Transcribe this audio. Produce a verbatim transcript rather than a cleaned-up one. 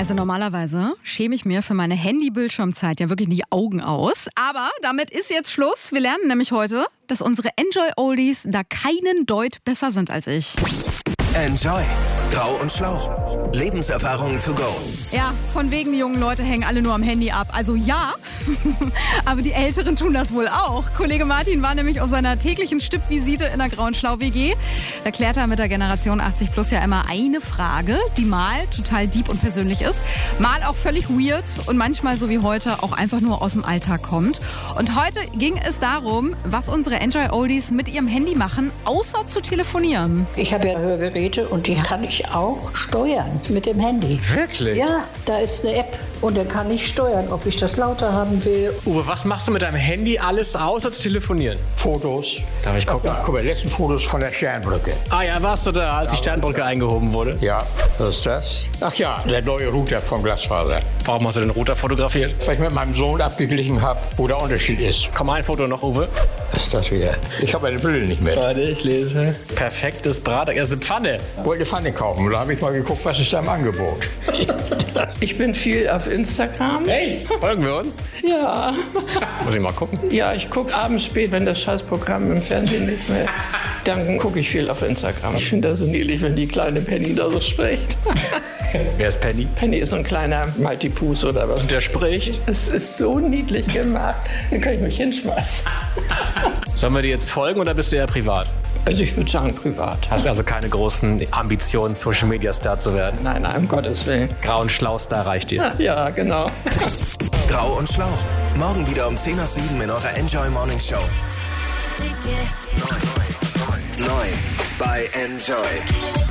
Also normalerweise schäme ich mir für meine Handy-Bildschirmzeit ja wirklich die Augen aus. Aber damit ist jetzt Schluss. Wir lernen nämlich heute, dass unsere Enjoy-Oldies da keinen Deut besser sind als ich. Enjoy. Grau und Schlau. Lebenserfahrung to go. Ja, von wegen die jungen Leute hängen alle nur am Handy ab. Also ja, aber die Älteren tun das wohl auch. Kollege Martin war nämlich auf seiner täglichen Stippvisite in der Grau und Schlau W G. Da klärt er mit der Generation achtzig plus ja immer eine Frage, die mal total deep und persönlich ist, mal auch völlig weird und manchmal so wie heute auch einfach nur aus dem Alltag kommt. Und heute ging es darum, was unsere Enjoy-Oldies mit ihrem Handy machen, außer zu telefonieren. Ich habe ja Hörgeräte und die kann ich auch steuern mit dem Handy. Wirklich? Ja, da ist eine App und dann kann ich steuern, ob ich das lauter haben will. Uwe, was machst du mit deinem Handy alles außer zu telefonieren? Fotos. Darf ich gucken? Ja, guck mal, letzten Fotos von der Sternbrücke. Ah ja, warst du da, als die Sternbrücke eingehoben wurde? Ja, was ist das? Ach ja, der neue Router von Glasfaser. Warum hast du den Router fotografiert? Weil ich mit meinem Sohn abgeglichen habe, wo der Unterschied ist. Komm, ein Foto noch, Uwe. Was ist das wieder? Ich habe meine Brille nicht mit. Warte, ich lese. Perfektes Brateck, das ist eine Pfanne. Ich wollte eine Pfanne kaufen. Da habe ich mal geguckt, was ist da im Angebot. Ich bin viel auf Instagram. Echt? Folgen wir uns? Ja. Muss ich mal gucken. Ja, ich gucke abends spät, wenn das Scheißprogramm im Fernsehen nichts mehr. Dann gucke ich viel auf Instagram. Ich finde das so niedlich, wenn die kleine Penny da so spricht. Wer ist Penny? Penny ist so ein kleiner Maltipus oder was. Und der spricht? Es ist so niedlich gemacht. Dann kann ich mich hinschmeißen. Sollen wir dir jetzt folgen oder bist du eher privat? Also ich würde sagen privat. Hast also keine großen Ambitionen, Social Media Star zu werden? Nein, nein, um Gottes Willen. Grau und Schlau Star reicht dir. Ja, genau. Grau und Schlau. Morgen wieder um zehn nach sieben in eurer Enjoy Morning Show. Neu, neu, neu bei Enjoy.